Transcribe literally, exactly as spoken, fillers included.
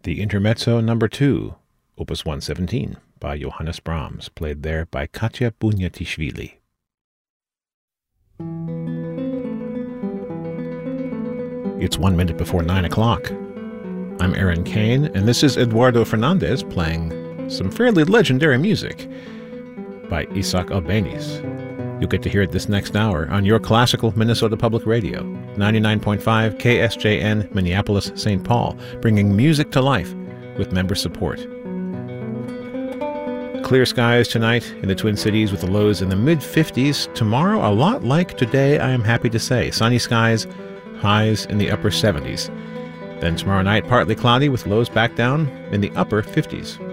the Intermezzo number two, Opus one seventeen, by Johannes Brahms, played there by Katya Bunyatishvili. It's one minute before nine o'clock. I'm Aaron Kane, and this is Eduardo Fernandez playing some fairly legendary music by Isaac Albeniz. You'll get to hear it this next hour on your classical Minnesota Public Radio, ninety-nine point five K S J N, Minneapolis, Saint Paul, bringing music to life with member support. Clear skies tonight in the Twin Cities with the lows in the mid fifties. Tomorrow, a lot like today, I am happy to say. Sunny skies, highs in the upper seventies. Then tomorrow night, partly cloudy with lows back down in the upper fifties.